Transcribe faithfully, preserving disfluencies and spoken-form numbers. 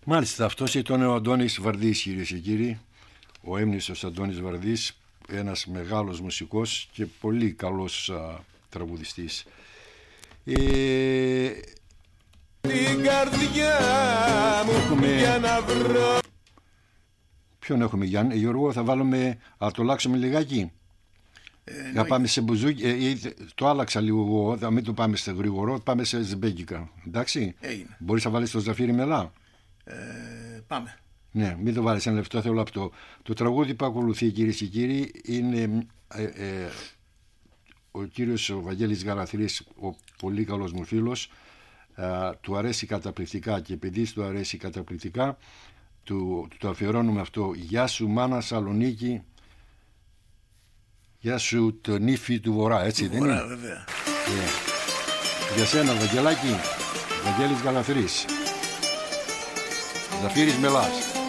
Μάλιστα, αυτός ήταν ο Αντώνης Βαρδής, κυρίες και κύριοι. Ο έμνηστος Αντώνης Βαρδής, ένας μεγάλος μουσικός και πολύ καλός α, τραγουδιστής. Ε... Την καρδιά μου έχουμε... για να βρω. Ποιον έχουμε, Γιάννη? Γιώργο, θα βάλουμε, θα το αλλάξουμε λιγάκι. Ε, να πάμε σε μπουζούκι. Ε, το άλλαξα λίγο εγώ, θα μην το πάμε σε γρήγορο, πάμε σε ζεμπέκικα. Εντάξει. Έγινε. Μπορείς να βάλεις το Ζαφύρι Μελά. Ε, πάμε. Ναι, μην το βάλεις ένα λεπτό, θέλω αυτό. Το τραγούδι που ακολουθεί, κυρίες και κύριοι, είναι ε, ε, ο κύριος ο Βαγγέλης Γαλαθρής, ο πολύ καλός μου φίλος. Ε, του αρέσει καταπληκτικά και επειδή του αρέσει καταπληκτικά, του, του το αφιερώνουμε αυτό. Γεια σου μάνα Σαλονίκη, γεια σου το νύφι του Βορρά, έτσι του δεν Βορρά, είναι? Βέβαια. Yeah. Για σένα, Βαγγελάκη, Βαγγέλης Γαλαθρής, Ζαφύρης Μελάς.